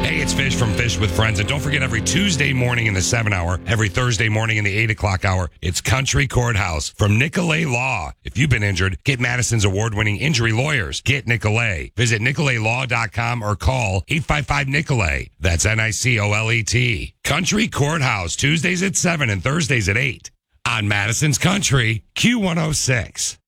Hey, it's Fish from Fish with Friends. And don't forget, every Tuesday morning in the 7 hour, every Thursday morning in the 8 o'clock hour, it's Country Courthouse from Nicolay Law. If you've been injured, get Madison's award-winning injury lawyers. Get Nicolay. Visit nicolaylaw.com or call 855-NICOLAY. That's NICOLET. Country Courthouse, Tuesdays at 7 and Thursdays at 8 on Madison's Country, Q106.